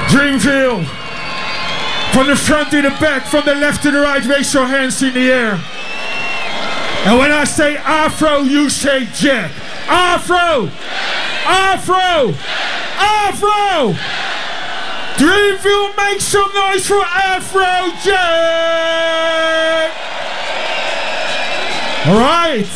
Dreamville. From the front to the back, from the left to the right, raise your hands in the air. And when I say Afro, you say Jack. Afro! Afro! Afro! Dreamville, make some noise for Afro Jack! Alright.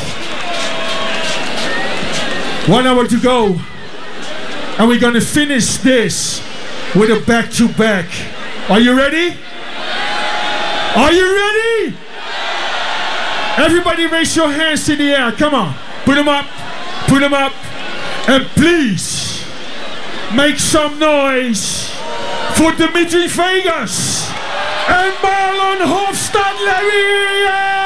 1 hour to go. And we're gonna finish this with a back-to-back. Are you ready? Are you ready? Everybody raise your hands in the air. Come on. Put them up. Put them up. And please make some noise for Dimitri Vegas and Marlon Hofstadler.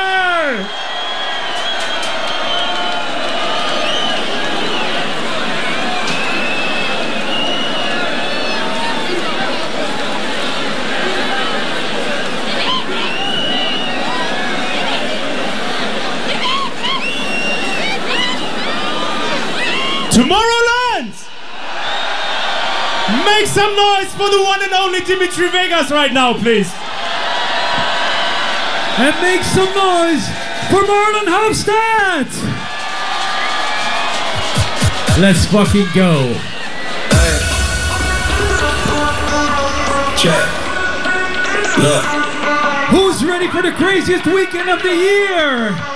Tomorrowland! Make some noise for the one and only Dimitri Vegas right now, please. And make some noise for Marlon Hofstad. Let's fucking go. Hey. Check. Look. Who's ready for the craziest weekend of the year?